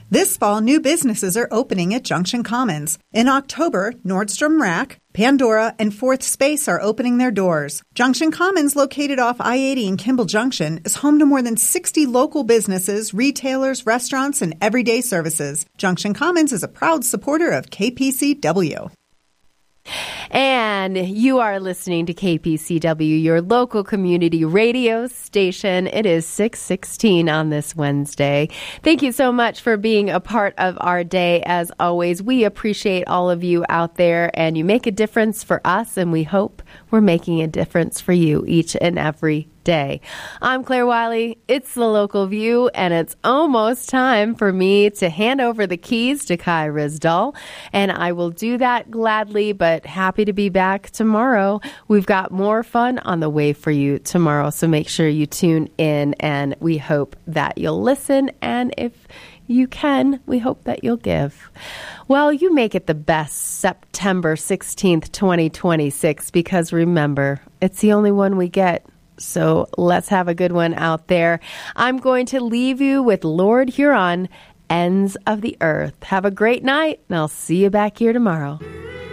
This fall, new businesses are opening at Junction Commons. In October, Nordstrom Rack, Pandora, and Fourth Space are opening their doors. Junction Commons, located off I-80 in Kimball Junction, is home to more than 60 local businesses, retailers, restaurants, and everyday services. Junction Commons is a proud supporter of KPCW. And you are listening to KPCW, your local community radio station. It is 6:16 on this Wednesday. Thank you so much for being a part of our day. As always, we appreciate all of you out there, and you make a difference for us, and we hope we're making a difference for you each and every day. I'm Claire Wiley. It's the Local View, and it's almost time for me to hand over the keys to Kai Rizdal, and I will do that gladly, but happy to be back tomorrow. We've got more fun on the way for you tomorrow, so make sure you tune in, and we hope that you'll listen, and if you can, we hope that you'll give. Well, you make it the best September 16th, 2026, because remember, it's the only one we get. So let's have a good one out there. I'm going to leave you with Lord Huron, Ends of the Earth. Have a great night, and I'll see you back here tomorrow.